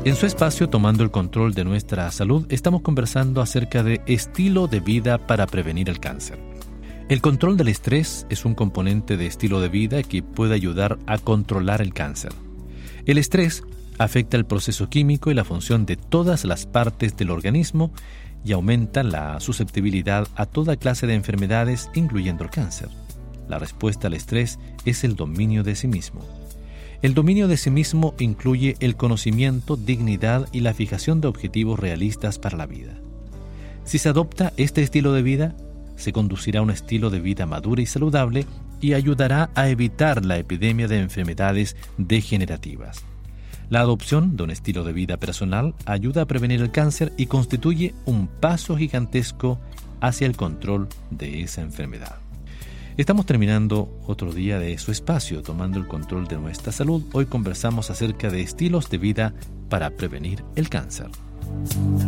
En su espacio Tomando el control de nuestra salud, estamos conversando acerca de estilo de vida para prevenir el cáncer. El control del estrés es un componente de estilo de vida que puede ayudar a controlar el cáncer. El estrés afecta el proceso químico y la función de todas las partes del organismo y aumenta la susceptibilidad a toda clase de enfermedades, incluyendo el cáncer. La respuesta al estrés es el dominio de sí mismo. El dominio de sí mismo incluye el conocimiento, dignidad y la fijación de objetivos realistas para la vida. Si se adopta este estilo de vida, se conducirá a un estilo de vida maduro y saludable y ayudará a evitar la epidemia de enfermedades degenerativas. La adopción de un estilo de vida personal ayuda a prevenir el cáncer y constituye un paso gigantesco hacia el control de esa enfermedad. Estamos terminando otro día de su espacio, Tomando el control de nuestra salud. Hoy conversamos acerca de estilos de vida para prevenir el cáncer.